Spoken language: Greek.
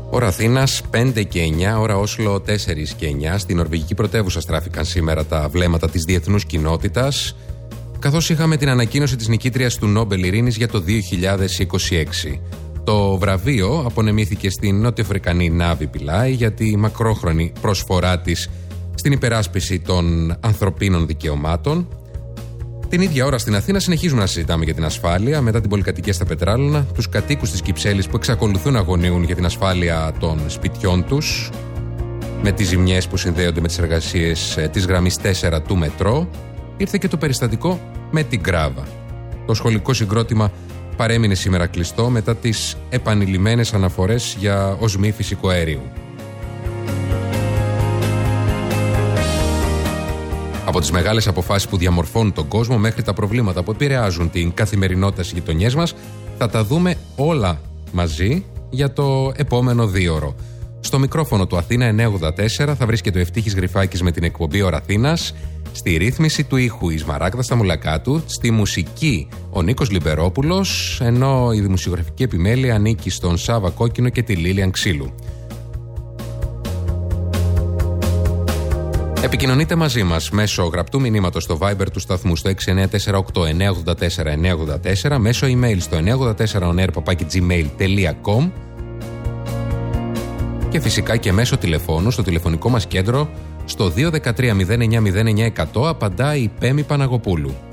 Ώρα Αθήνας 5 και 9, ώρα Όσλο 4 και 9. Στην νορβηγική πρωτεύουσα στράφηκαν σήμερα τα βλέμματα της διεθνούς κοινότητας, καθώς είχαμε την ανακοίνωση της νικήτριας του Νόμπελ Ειρήνης για το 2026. Το βραβείο απονεμήθηκε στην νότιο-αφρικανή Νάβη Πιλάι για τη μακρόχρονη προσφορά της στην υπεράσπιση των ανθρωπίνων δικαιωμάτων. Την ίδια ώρα στην Αθήνα συνεχίζουμε να συζητάμε για την ασφάλεια, μετά την πολυκατοικία στα Πετράλωνα, τους κατοίκους της Κυψέλης που εξακολουθούν να αγωνίουν για την ασφάλεια των σπιτιών τους, με τις ζημιές που συνδέονται με τις εργασίες της γραμμής 4 του μετρό. Ήρθε και το περιστατικό με την Γκράβα. Το σχολικό συγκρότημα παρέμεινε σήμερα κλειστό μετά τις επανειλημμένες αναφορές για οσμή φυσικού αερίου. Από τις μεγάλες αποφάσεις που διαμορφώνουν τον κόσμο μέχρι τα προβλήματα που επηρεάζουν την καθημερινότητα στις γειτονιές μας, θα τα δούμε όλα μαζί για το επόμενο 2ωρο. Στο μικρόφωνο του Αθήνα 984 θα βρίσκεται ο Ευτύχης Γρυφάκης με την εκπομπή Ώρα Αθήνας, στη ρύθμιση του ήχου η Σμαράγδα Σταμουλακάτου, στη μουσική ο Νίκος Λιμπερόπουλος, ενώ η δημοσιογραφική επιμέλεια ανήκει στον Σάβα Κόκκινο και τη Λίλιαν Ξύλου. Επικοινωνείτε μαζί μας μέσω γραπτού μηνύματος στο Viber του σταθμού στο 6948-984-984, μέσω email στο 984onair@gmail.com και φυσικά και μέσω τηλεφώνου στο τηλεφωνικό μας κέντρο στο 213 09 09 100. Απαντάει η Πέμη Παναγοπούλου.